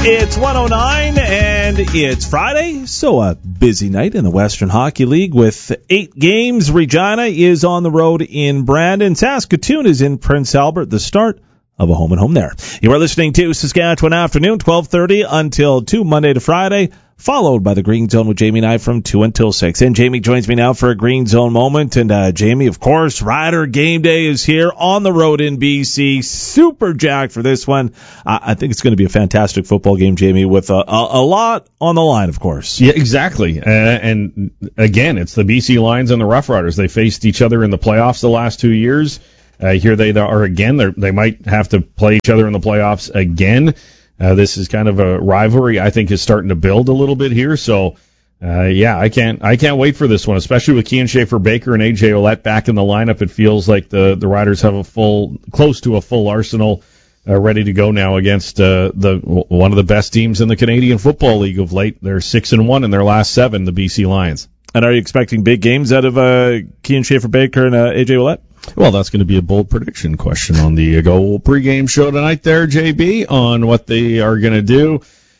It's 1:09 and it's Friday, so a busy night in the Western Hockey League with 8 games. Regina is on the road in Brandon. Saskatoon is in Prince Albert, the start of a home-and-home there. You are listening to Saskatchewan Afternoon, 12:30 until 2, Monday to Friday, followed by the Green Zone with Jamie and I from 2 until 6. And Jamie joins me now for a Green Zone moment. And Jamie, of course, Rider Game Day is here on the road in BC. Super jacked for this one. I think it's going to be a fantastic football game, Jamie, with a lot on the line, of course. Yeah, exactly. And again, it's the BC Lions and the Rough Riders. They faced each other in the playoffs the last 2 years. Here they are again. They might have to play each other in the playoffs again. This is kind of a rivalry I think is starting to build a little bit here. So, I can't wait for this one, especially with Kian Schaefer-Baker and AJ Ouellette back in the lineup. It feels like the Riders have close to a full arsenal, ready to go now against, one of the best teams in the Canadian Football League of late. They're 6-1 in their last 7, the BC Lions. And are you expecting big games out of, Kian Schaefer-Baker and, AJ Ouellette? Well, that's going to be a bold prediction question on the Go pregame show tonight there, JB, on what they are going to do.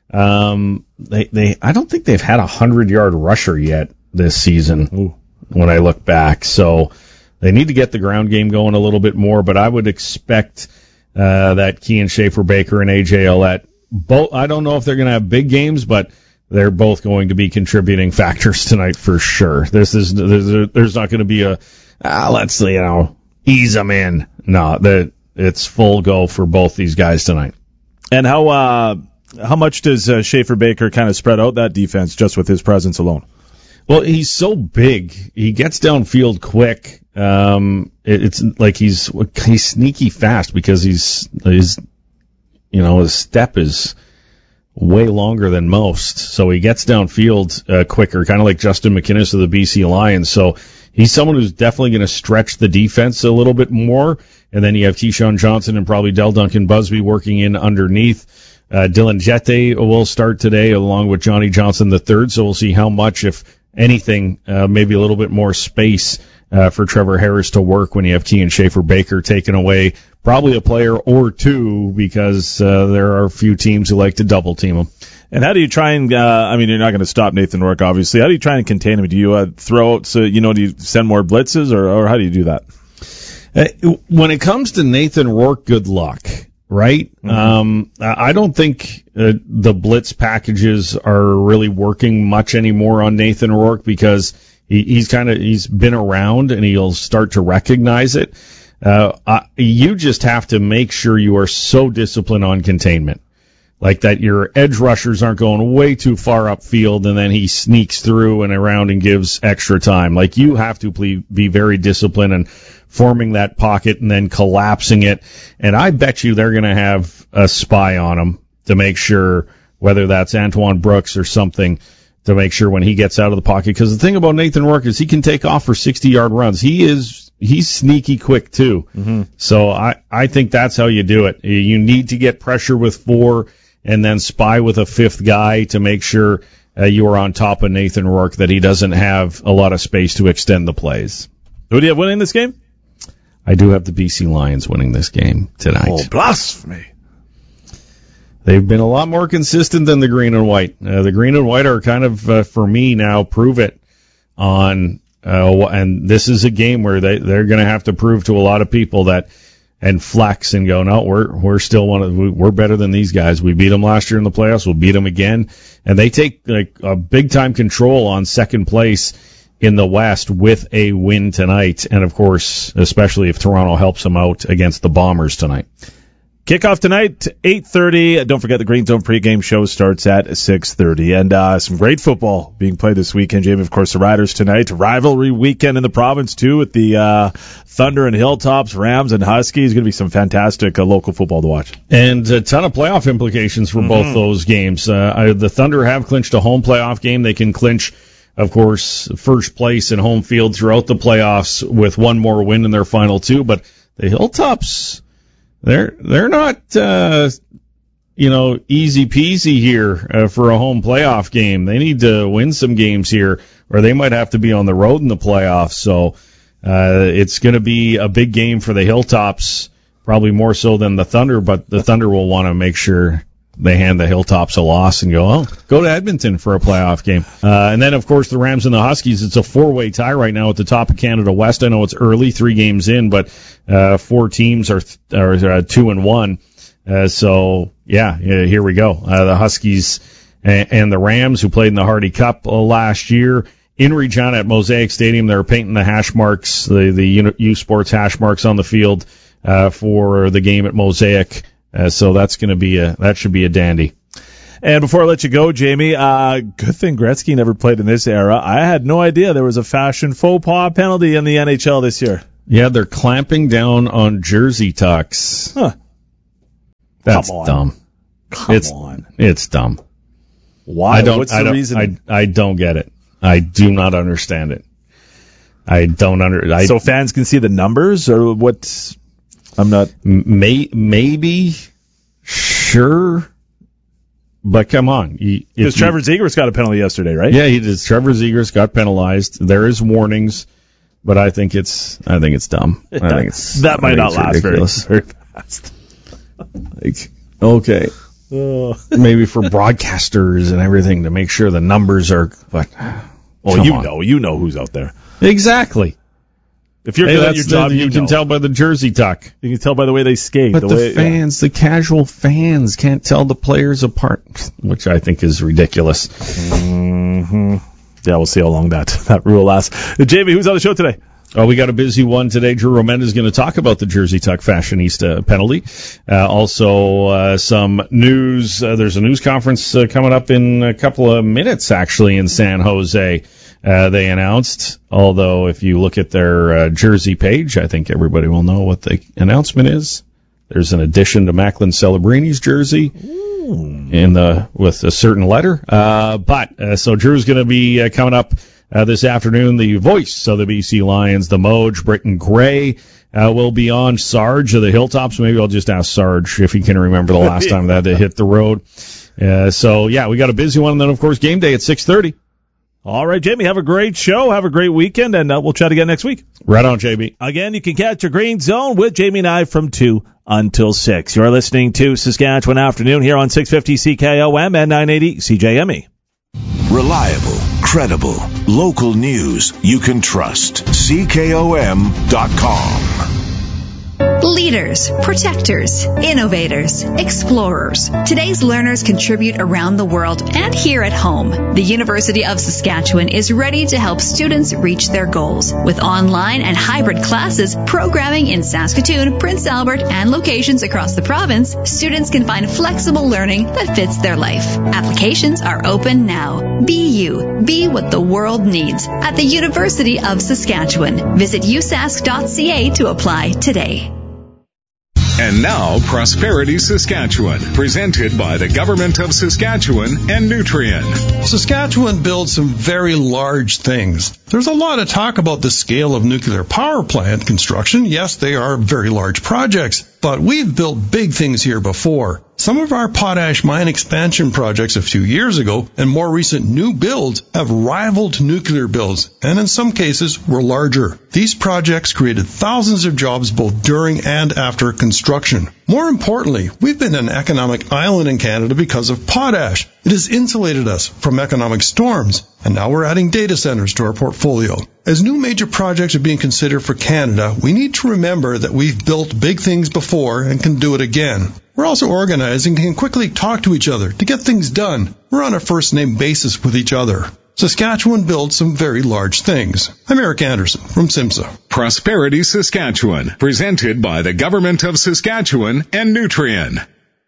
I don't think they've had a 100-yard rusher yet this season when I look back. So they need to get the ground game going a little bit more, but I would expect that Kian Schaefer-Baker and AJ Ouellette, both, I don't know if they're going to have big games, but they're both going to be contributing factors tonight for sure. There's not going to be let's ease them in. No, it's full go for both these guys tonight. And how much does Schaefer-Baker kind of spread out that defense just with his presence alone? Well, he's so big. He gets downfield quick. It's like he's sneaky fast because his step is way longer than most. So he gets downfield quicker, kind of like Justin McInnes of the BC Lions. So he's someone who's definitely going to stretch the defense a little bit more. And then you have Keyshawn Johnson and probably Del Duncan Busby working in underneath. Dylan Jette will start today along with Johnny Johnson III. So we'll see how much, if anything, maybe a little bit more space for Trevor Harris to work when you have Kian Schaefer-Baker taking away probably a player or two because there are a few teams who like to double team him. And how do you try and, you're not going to stop Nathan Rourke, obviously. How do you try and contain him? Do you throw out, do you send more blitzes, or how do you do that? When it comes to Nathan Rourke, good luck, right? Mm-hmm. I don't think the blitz packages are really working much anymore on Nathan Rourke because he's been around and he'll start to recognize it. You just have to make sure you are so disciplined on containment. Like that your edge rushers aren't going way too far upfield and then he sneaks through and around and gives extra time. Like you have to be very disciplined and forming that pocket and then collapsing it. And I bet you they're going to have a spy on him to make sure, whether that's Antoine Brooks or something, to make sure when he gets out of the pocket. Because the thing about Nathan Rourke is he can take off for 60-yard runs. He's sneaky quick too. Mm-hmm. So I think that's how you do it. You need to get pressure with 4 and then spy with a 5th guy to make sure you are on top of Nathan Rourke, that he doesn't have a lot of space to extend the plays. Who do you have winning this game? I do have the BC Lions winning this game tonight. Oh, blasphemy. They've been a lot more consistent than the green and white. The green and white are kind of, for me now, prove it on, and this is a game where they're going to have to prove to a lot of people that, and flex and go, no, we're still we're better than these guys. We beat them last year in the playoffs. We'll beat them again. And they take like a big time control on second place in the West with a win tonight. And of course, especially if Toronto helps them out against the Bombers tonight. Kickoff tonight, 8:30. Don't forget the Green Zone pregame show starts at 6:30. And some great football being played this weekend, Jamie. Of course, the Riders tonight. Rivalry weekend in the province, too, with the Thunder and Hilltops, Rams and Huskies. Going to be some fantastic local football to watch. And a ton of playoff implications for both those games. The Thunder have clinched a home playoff game. They can clinch, of course, first place in home field throughout the playoffs with one more win in their final 2. But the Hilltops, they're not, easy peasy here for a home playoff game. They need to win some games here, or they might have to be on the road in the playoffs. So it's going to be a big game for the Hilltops, probably more so than the Thunder, but the Thunder will want to make sure they hand the Hilltops a loss and go to Edmonton for a playoff game. And then, of course, the Rams and the Huskies, it's a 4-way tie right now at the top of Canada West. I know it's early, 3 games in, but 4 teams are 2-1. So, here we go. The Huskies and the Rams, who played in the Hardy Cup last year, in Regina at Mosaic Stadium, they're painting the hash marks, the U Sports hash marks on the field for the game at Mosaic. So that's going to be that should be a dandy. And before I let you go, Jamie, good thing Gretzky never played in this era. I had no idea there was a fashion faux pas penalty in the NHL this year. Yeah, they're clamping down on jersey tucks. Huh. That's dumb. Come on. It's dumb. Why? What's the reason? I don't get it. I do not understand it. So fans can see the numbers, or what? I'm not. Maybe. Sure. But come on. Because Trevor Zegras got a penalty yesterday, right? Yeah, he did. Trevor Zegras got penalized. There is warnings, but I think it's dumb. That might not last very fast. Okay. Maybe for broadcasters and everything to make sure the numbers are. But you know who's out there. Exactly. If you're good at your job, you can tell by the jersey tuck. You can tell by the way they skate. But the casual fans can't tell the players apart, which I think is ridiculous. Mm-hmm. Yeah, we'll see how long that rule lasts. Jamie, who's on the show today? Oh, we got a busy one today. Drew Romenda is going to talk about the jersey tuck fashionista penalty. Also, some news. There's a news conference coming up in a couple of minutes, actually, in San Jose. They announced, although if you look at their jersey page, I think everybody will know what the announcement is. There's an addition to Macklin Celebrini's jersey with a certain letter. So Drew's going to be coming up this afternoon. The voice of the BC Lions, the Moj, Britton Gray, will be on. Sarge of the Hilltops. Maybe I'll just ask Sarge if he can remember the last time that they hit the road. We got a busy one. And then, of course, game day at 6:30. All right, Jamie, have a great show. Have a great weekend, and we'll chat again next week. Right on, JB. Again, you can catch your Green Zone with Jamie and I from 2 until 6. You're listening to Saskatchewan Afternoon here on 650 CKOM and 980 CJME. Reliable, credible, local news you can trust. CKOM.com. Leaders, protectors, innovators, explorers. Today's learners contribute around the world and here at home. The University of Saskatchewan is ready to help students reach their goals. With online and hybrid classes, programming in Saskatoon, Prince Albert, and locations across the province, students can find flexible learning that fits their life. Applications are open now. Be you. Be what the world needs at the University of Saskatchewan. Visit usask.ca to apply today. And now, Prosperity Saskatchewan, presented by the Government of Saskatchewan and Nutrien. Saskatchewan builds some very large things. There's a lot of talk about the scale of nuclear power plant construction. Yes, they are very large projects, but we've built big things here before. Some of our potash mine expansion projects a few years ago and more recent new builds have rivaled nuclear builds, and in some cases were larger. These projects created thousands of jobs both during and after construction. More importantly, we've been an economic island in Canada because of potash. It has insulated us from economic storms, and now we're adding data centers to our portfolio. As new major projects are being considered for Canada, we need to remember that we've built big things before and can do it again. We're also organizing and can quickly talk to each other to get things done. We're on a first-name basis with each other. Saskatchewan builds some very large things. I'm Eric Anderson from SIMSA. Prosperity Saskatchewan, presented by the Government of Saskatchewan and Nutrien.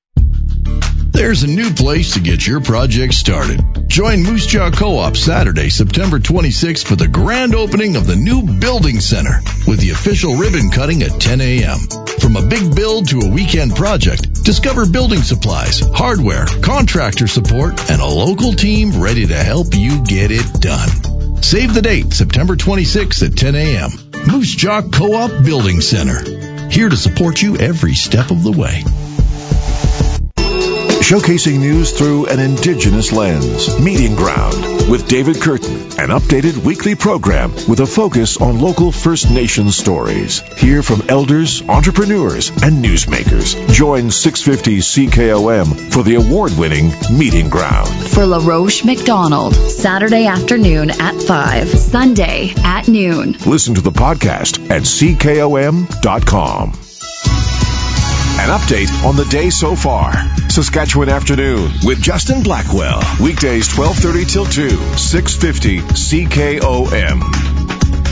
There's a new place to get your project started. Join Moose Jaw Co-op Saturday, September 26th for the grand opening of the new Building Center with the official ribbon cutting at 10 a.m. From a big build to a weekend project, discover building supplies, hardware, contractor support, and a local team ready to help you get it done. Save the date, September 26th at 10 a.m. Moose Jaw Co-op Building Center. Here to support you every step of the way. showcasing news through an Indigenous lens. Meeting Ground with David Curtin, an updated weekly program with a focus on local First Nations stories. Hear from elders, entrepreneurs, and newsmakers. Join 650 CKOM for the award-winning Meeting Ground. For LaRoche McDonald, Saturday afternoon at 5, Sunday at noon. Listen to the podcast at CKOM.com. An update on the day so far. Saskatchewan Afternoon with Justin Blackwell. Weekdays 12:30 till 2, 650 CKOM.